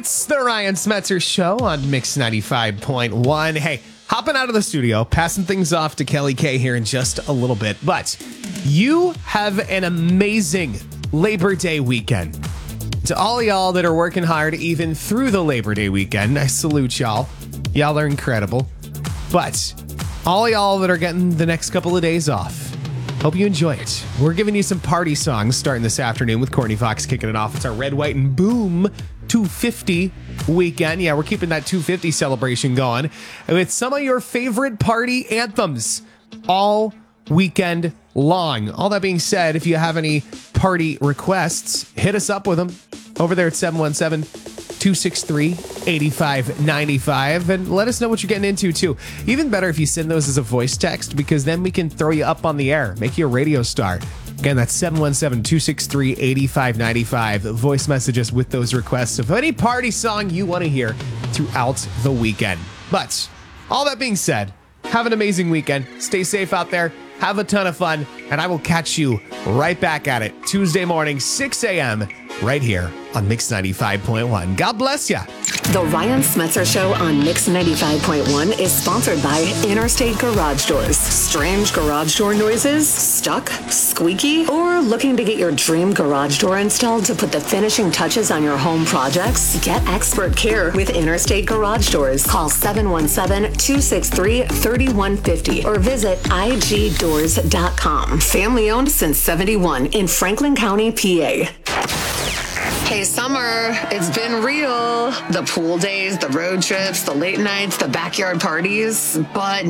It's the Ryan Smetzer Show on Mix 95.1. Hey, hopping out of the studio, passing things off to Kelly K here in just a little bit. But you have an amazing Labor Day weekend. To all y'all that are working hard even through the Labor Day weekend, I salute y'all. Y'all are incredible. But all y'all that are getting the next couple of days off, hope you enjoy it. We're giving you some party songs starting this afternoon with Courtney Fox kicking it off. It's our Red, White, and Boom 250 weekend. Yeah, we're keeping that 250 celebration going with some of your favorite party anthems all weekend long. All that being said, if you have any party requests, hit us up with them over there at 717-263-8595 and let us know what you're getting into too. Even better if you send those as a voice text, because then we can throw you up on the air, make you a radio star. Again, that's 717-263-8595. Voice messages with those requests of any party song you want to hear throughout the weekend. But all that being said, have an amazing weekend. Stay safe out there. Have a ton of fun. And I will catch you right back at it Tuesday morning, 6 a.m. right here on Mix 95.1. God bless ya. The Ryan Smetzer Show on Mix 95.1 is sponsored by Interstate Garage Doors. Strange garage door noises? Stuck? Squeaky? Or looking to get your dream garage door installed to put the finishing touches on your home projects? Get expert care with Interstate Garage Doors. Call 717-263-3150 or visit igdoors.com. Family owned since 71 in Franklin County, PA. Hey, summer, it's been real. The pool days, the road trips, the late nights, the backyard parties, but